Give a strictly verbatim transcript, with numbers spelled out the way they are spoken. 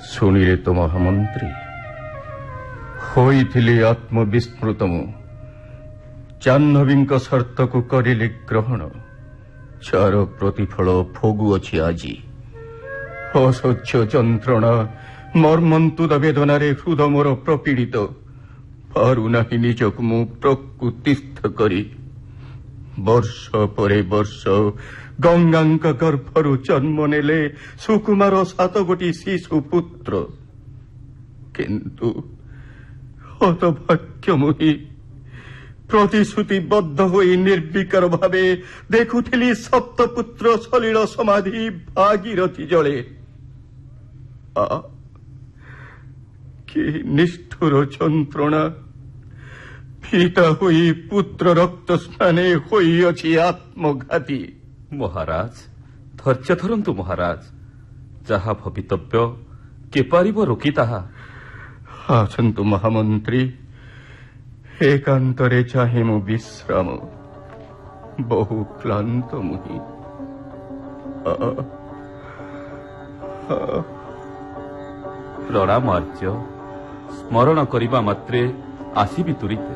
ଶୁଣିଲେ ତ ମହାମନ୍ତ୍ରୀ, ହୋଇଥିଲି ଆତ୍ମବିସ୍ମୃତ ମୁଁ। ଜାହ୍ନବୀଙ୍କ ସର୍ତ୍ତକୁ କରିଲି ଗ୍ରହଣ, ଚାର ପ୍ରତିଫଳ ଭୋଗୁଅଛି ଆଜି। ଅସହ୍ୟ ଯନ୍ତ୍ରଣା ମର୍ମନ୍ତୁଦ ବେଦନାରେ ହୃଦ ମୋର ପ୍ରପୀଡ଼ିତ। ପାରୁନାହିଁ ନିଜକୁ ମୁଁ ପ୍ରକୃତିସ୍ଥ କରି। ବର୍ଷ ପରେ ବର୍ଷ ଗଙ୍ଗାଙ୍କ ଗର୍ଭରୁ ଜନ୍ମ ନେଲେ ସୁକୁମାର ସାତଗୋଟି ଶିଶୁ ପୁତ୍ର। କିନ୍ତୁ ହତଭାଗ୍ୟ ମୁହିଁ, ପ୍ରତିଶ୍ରୁତିବଦ୍ଧ ହୋଇ ନିର୍ବିକାର ଭାବେ ଦେଖୁଥିଲି ସପ୍ତପୁତ୍ର ସଲିଳ ସମାଧି ଭାଗୀରଥୀ ଜଳେ। କି ନିଷ୍ଠୁର ଯନ୍ତ୍ରଣା! ପିତା ହୋଇ ପୁତ୍ର ରକ୍ତ ସ୍ନାନେ ହୋଇଅଛି ଆତ୍ମଘାତୀ। ମହାରାଜ, ଧୈର୍ଯ୍ୟ ଧରନ୍ତୁ ମହାରାଜ। ଯାହା ଭବିତବ୍ୟ କେ ପାରିବ ରୋକି ତାହା। ଆସନ୍ତୁ ମହାମନ୍ତ୍ରୀ, ଏକାନ୍ତରେ ଚାହେଁ ମୁଁ ବିଶ୍ରାମ। ବହୁ କ୍ଳାନ୍ତ ମୁହିଁ। ପ୍ରଣାମ ଆର୍ଯ୍ୟ। ସ୍ମରଣ କରିବା ମାତ୍ରେ ଆସିବି ତୁରିତେ।